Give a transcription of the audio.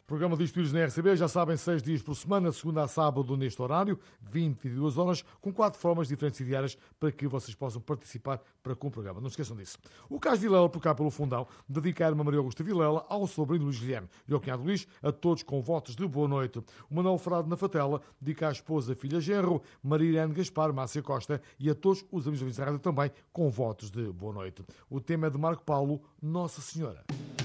Programa de Espíritos na RCB, já sabem, 6 dias por semana, segunda a sábado, neste horário, 20, 22 horas, com 4 formas diferentes e diárias para que vocês possam participar para com o programa. Não se esqueçam disso. O Cais Vilela, por cá pelo Fundão, dedicar uma Maria Augusta Vilela ao sobrinho Luís Guilherme e ao cunhado Luís, a todos com votos de boa noite. O Manuel Frade na Fatela, dedica à esposa, filha Genro, Maria Irene Gaspar, Márcia Costa e a todos os amigos da rádio também com votos de boa noite. O tema é de Marco Paulo, Nossa Senhora.